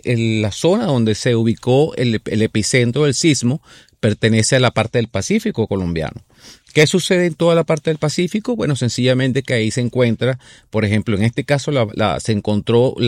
la zona donde se ubicó el epicentro del sismo pertenece a la parte del Pacífico colombiano. ¿Qué sucede en toda la parte del Pacífico? Bueno, sencillamente que ahí se encuentra, por ejemplo, en este caso se encontró